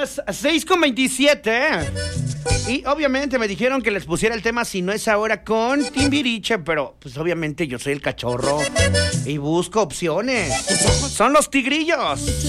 las 6:27. Y obviamente me dijeron que les pusiera el tema Si no es ahora con Timbiriche, pero pues obviamente yo soy el cachorro y busco opciones. Son los Tigrillos.